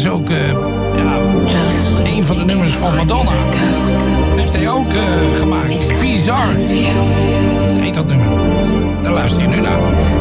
is ook een van de nummers van Madonna. Heeft hij ook gemaakt. Bizar heet dat nummer. Daar luister je nu naar.